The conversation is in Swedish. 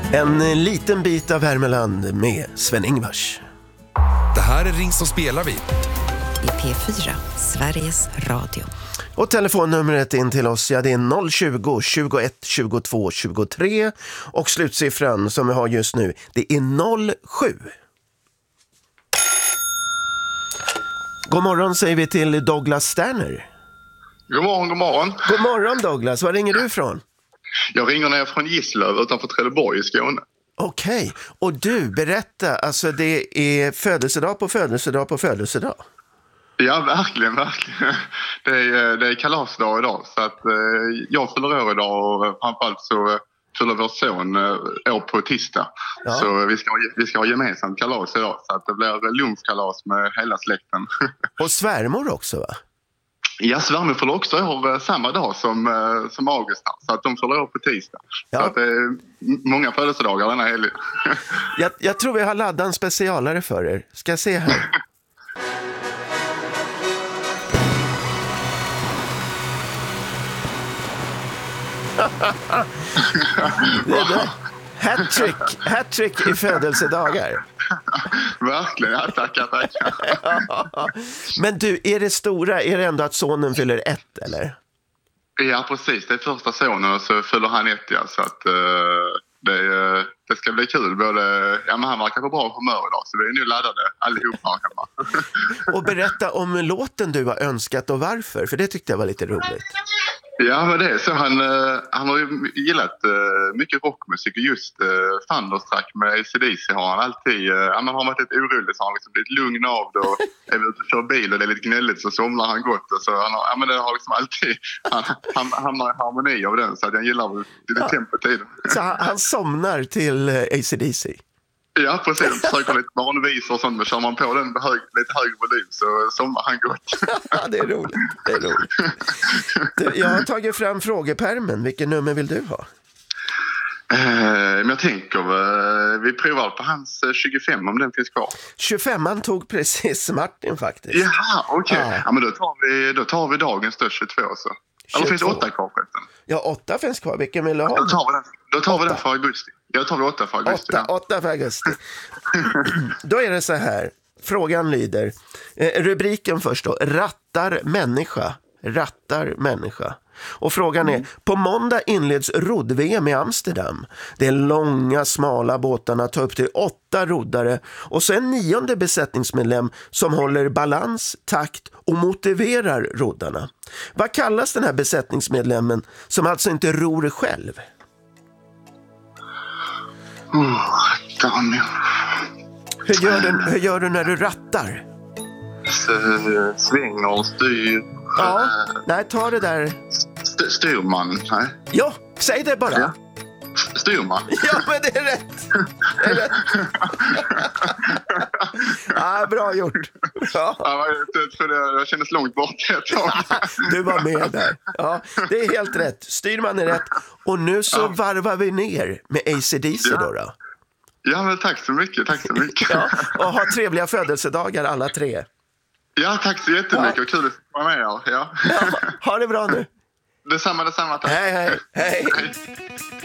En liten bit av Värmeland med Sven-Ingvars. Det här är Ring som spelar vi. I P4, Sveriges Radio. Och telefonnumret in till oss, ja, det är 020 21 22 23. Och slutsiffran som vi har just nu, det är 07. God morgon säger vi till Douglas Sterner. God morgon, god morgon. God morgon Douglas, var ringer du ifrån? Jag ringer ner från Gislöv utanför Trelleborg i Skåne. Okej, och du, berätta, alltså det är födelsedag på födelsedag på födelsedag. Ja, verkligen, verkligen. Det är kalasdag idag, så att jag fyller år idag och framförallt så fyller vår son år på tisdag. Ja. Så vi ska ha gemensamt kalas idag, så att det blir lunchkalas med hela släkten. Och svärmor också, va? Ja, svärmor fyller också år samma dag som August, så att de fyller år på tisdag. Ja. Så att det är många födelsedagar denna helg. jag tror vi har laddat en specialare för er. Ska jag se här. Det är det. Hattrick i födelsedagar. Verkligen, ja, tackar. Ja. Men du, är det stora, är det ändå att sonen fyller 1, eller? Ja, precis. Det är första sonen och så fyller han 1, ja. Så att det ska bli kul. Men han verkar på bra humör idag, så vi är nu laddade allihopa hemma. Och berätta om låten du har önskat och varför, för det tyckte jag var lite roligt. Ja, men det är så. Han har ju gillat mycket rockmusik, och just Thunderstruck med AC/DC har han alltid. Man har varit lite orolig, så han liksom blivit lugn av det, och är ute och kör bil och det är lite gnälligt så somnar han gott. Och så men det har liksom alltid, han hamnar i harmoni av den, så att jag gillar det tempo tiden. Så han somnar till AC/DC? Ja, precis. Försöker lite barnvisor och sånt, men kör man på den med lite högre volym så somnar han gott. Det är roligt. Jag har tagit fram frågepärmen. Vilken nummer vill du ha? Men jag tänker, vi provar på hans 25 om den finns kvar. 25 tog precis Martin faktiskt. Jaha, okej. Ja, men då tar vi dagens då, 22 så. Eller finns 8 kvar förresten? Ja, 8 finns kvar. Vilken vill du ha? Då tar vi den för augusti. Jag tar vi 8 för augusti. 8 för augusti. Då är det så här. Frågan lyder. Rubriken först då. Rattar människa. Och frågan är, på måndag inleds rodd-VM i Amsterdam. Det är långa, smala båtarna, tar upp till 8 roddare och så en 9:e besättningsmedlem som håller balans, takt och motiverar roddarna. Vad kallas den här besättningsmedlemmen som alltså inte ror själv? Daniel. Hur gör du när du rattar? Svänger, styr. Ja, nej, ta det där. Styrman, nej. Ja, säg det bara. Ja. Styrman. Ja, men det är rätt. Bra gjort. Ja. Jag kändes långt bort ett tag. Du var med där. Ja, det är helt rätt. Styrman är rätt. Och nu så varvar vi ner med AC/DC då. Ja, men tack så mycket. Ja, och ha trevliga födelsedagar alla 3. Ja, tack så jättemycket. Och kul att vara med er. Ja. Ja, ha det bra nu. Detsamma. Tack. Hej.